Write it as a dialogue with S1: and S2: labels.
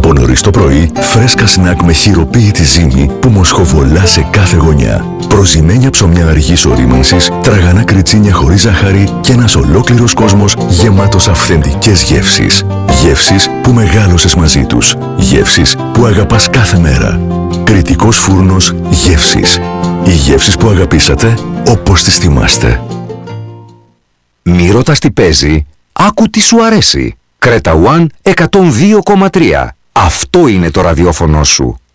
S1: Από νωρίς το πρωί, φρέσκα σνακ με χειροποίητη ζύμη που μοσχοβολά σε κάθε γωνιά. Προζυμένια ψωμιά αργής ορίμανσης, τραγανά κριτσίνια χωρίς ζάχαρη και ένας ολόκληρος κόσμος γεμάτος αυθεντικές γεύσεις. Γεύσεις που μεγάλωσες μαζί τους. Γεύσεις που αγαπάς κάθε μέρα. Κρητικός φούρνος Γεύσεις. Οι γεύσεις που αγαπήσατε όπως τις θυμάστε.
S2: Μη ρωτάς τι παίζει, άκου τι σου αρέσει. Creta One 102,3. Αυτό είναι το ραδιόφωνο σου.